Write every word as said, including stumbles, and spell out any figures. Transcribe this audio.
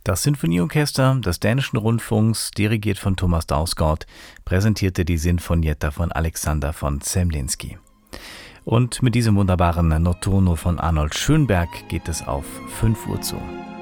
Das Sinfonieorchester des Dänischen Rundfunks, dirigiert von Thomas Dausgaard, präsentierte die Sinfonietta von Alexander von Zemlinsky. Und mit diesem wunderbaren Notturno von Arnold Schönberg geht es auf fünf Uhr zu.